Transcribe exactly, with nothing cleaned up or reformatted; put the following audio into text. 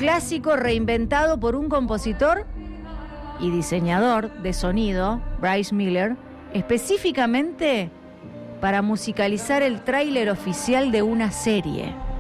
clásico reinventado por un compositor y diseñador de sonido, Bryce Miller, específicamente para musicalizar el tráiler oficial de una serie.